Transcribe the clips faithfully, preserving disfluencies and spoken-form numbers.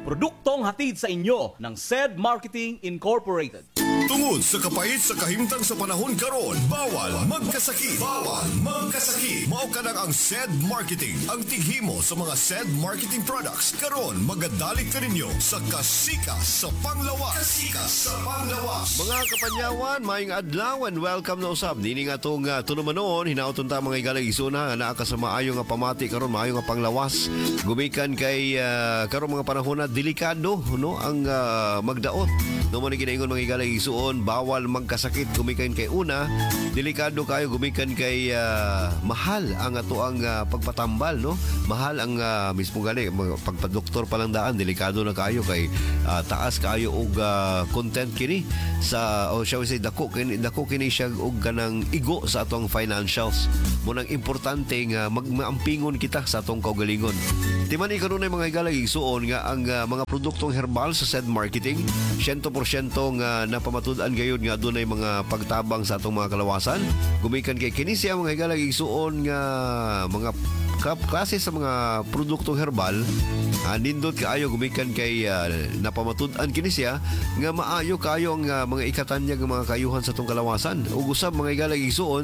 Produktong hatid sa inyo ng S E D Marketing Incorporated. Tungod sa kapait sa kahimtang sa panahon karon, bawal magkasakit. Bawal magkasakit. Mao ka ang S E D Marketing, ang tighimo sa mga S E D Marketing products. Karon magadalik ka ninyo sa kasika sa panglawas. Kasika sa panglawas. Mga kapanyawan, maayong adlaw and welcome na usab. Dini nga itong uh, tunumanon, hinauton ta mga igalang isuna, nga naa ka sa maayo nga pamati karon, maayo nga panglawas. Gumikan kay uh, karon mga panahon na delikado, no, ang uh, magdaot. No man ginaingon mga igalang isuon, bawal magkasakit. Gumikan kay una, delikado kayo, gumikan kay uh, mahal ang ato ang uh, pagpatambal, no? Mahal ang uh, mismo gali pagpadoktor pa lang daan, delikado na kayo kay uh, taas kayo og uh, content kini sa o shall we say dako kini dako kini siya og kanang igo sa atong financials. Munang importante nga magmaampingon kita sa atong kaugalingon. Timan ikaw na mga igalang isuon nga ang uh, mga produktong herbal sa S E D Marketing one hundred percent nga napamatud-an gayud nga adunay mga pagtabang sa atong mga kalawasan. Gumikan kay kini siya mga igalang isuon nga mga klase sa mga produktong herbal. Uh, nindot kaayo gumikan kay uh, napamatud-an kini siya nga maayo kayo ang uh, mga ikatanyag nga mga kayuhan sa atong kalawasan. Ug usab mga igalang isuon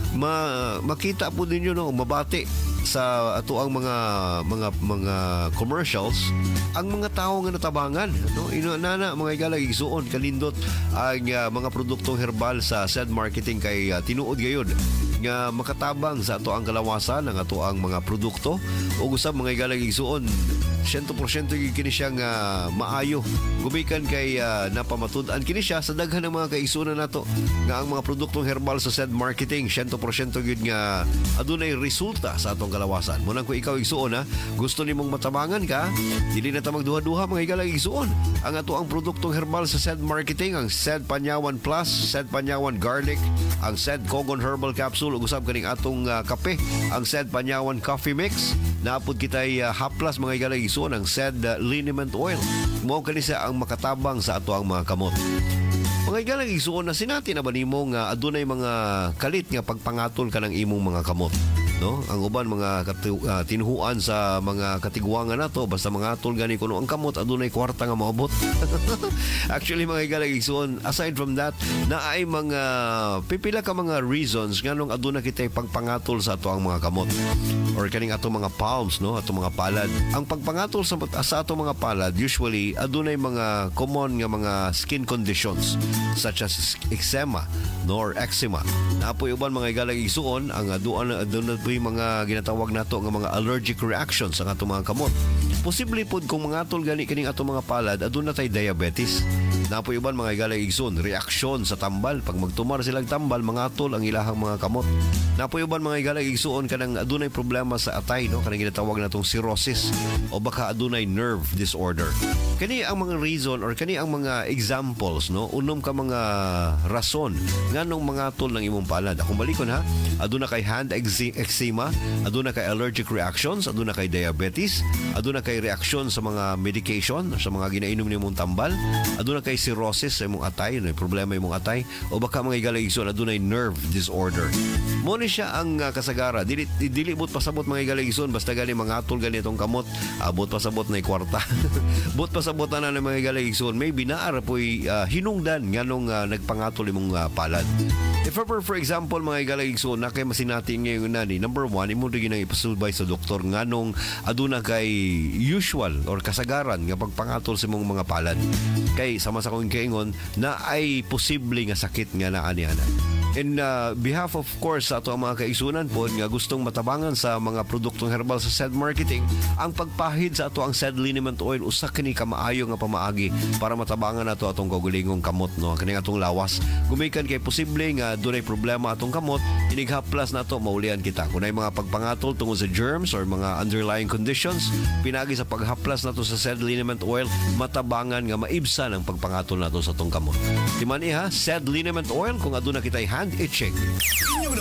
ma makita po ninyo no mabati sa ato ang mga mga mga commercials ang mga tao nga natabangan, no, inana mga igalang isuon kanindot ang uh, mga produktong herbal sa S E D Marketing kay uh, tinuod gayud nga makatabang sa ato ang kalawasan ang ato ang mga produkto ug usab mga igalang isuon one hundred percent kini siya nga maayo gumikan kay uh, napamatud-an kini siya sa daghan ng mga kaisunan nato nga ang mga produktong herbal sa S E D Marketing one hundred percent gyud nga adunay resulta sa atong kalawasan. Munang kung ikaw igsuon ha, gusto nimong matabangan ka, dili na ta magduha-duha mga igalang igsuon. Ang ato ang produktong herbal sa S E D Marketing, ang S E D Panyawan Plus, S E D Panyawan Garlic, ang S E D Kogon Herbal Capsule, ug usab kaning atong uh, kape, ang S E D Panyawan Coffee Mix. Naapod kitay uh, haplas mga igalang igsuon ang S E D uh, Liniment Oil. Mao kani sa ang makatabang sa ato ang mga kamot. Mga igalang igsuon na sinati na ba nimo nga adunay mga kalit nga pagpangatol ka ng imong mga kamot, no? Ang uban mga katu- uh, tinuhuan sa mga katiguangan nato basta mga atol gani kuno ang kamot adunay kwarta nga maabot. Actually mga igalang igsuon, aside from that, naay mga pipila ka mga reasons nganong aduna kitay pagpangatol sa ato ang mga kamot or kaning ato mga palms, no, ato mga palad. Ang pagpangatol sa, sa ato mga palad usually adunay mga common nga mga skin conditions such as eczema, no, or eczema. Napoy uban mga igalang igsuon ang aduan aduna po'y mga ginatawag nato nga mga allergic reactions sa ato mga kamot. Posible pod kung mga atol gani kining ato mga palad aduna tay diabetes. Napoy uban mga igalang igsuon reaksyon sa tambal pag magtumar silang tambal mga atol ang ilahang mga kamot. Napoy uban mga igalang igsuon kanang adunay problema sa atay, no, kanang ginatawag natong cirrhosis o baka adunay nerve disorder. Kani ang mga reason or kani ang mga examples, no, unom ka mga rason nganong mga atol ng imong palad. Akong balikon ha, aduna kay hand eczema, aduna kay allergic reactions, aduna kay diabetes, aduna kay reaksyon sa mga medication sa mga ginainom nimong tambal, aduna kay cirrhosis sa imong atay, no, problema imong atay, o baka mga igalang igsoon adunay nerve disorder. Mo ni siya ang uh, kasagara, dili dili bot pasabot mga igalang igsoon basta gani mga atol gani itong kamot, abot pasabot na kwarta. Bot pasabot na na mga igalang igsoon, maybe naara po'y uh, hinungdan nganong uh, nagpangatol imong uh, palad. If ever, for example, mga igalang igsoon, na kay masinatin ngayon na ni, number one, imo rin ginang ipasulbay sa doktor nganong aduna kay usual or kasagaran nga pagpangatol sa imong mga palad. Kay sama sa kong kaingon na ay posible nga sakit nga naa niana. In uh, behalf of course sa ato ang mga kaisunan po nga gustong matabangan sa mga produktong herbal sa S E D Marketing, ang pagpahid sa ato ang S E D Liniment Oil usa kini ka maayo nga pamaagi para matabangan nato atong kaugalingong kamot, no, kani atong lawas. Gumikan kay posible nga dunay problema atong kamot, inighaplas nato maulian kita. Kunay mga pagpangatol tungod sa germs or mga underlying conditions, pinagi sa paghaplas nato sa S E D Liniment Oil, matabangan nga maibsan ang pagpangatol nato sa atong kamot. Timani ha, S E D Liniment Oil kung aduna kitay hand itching. Inyong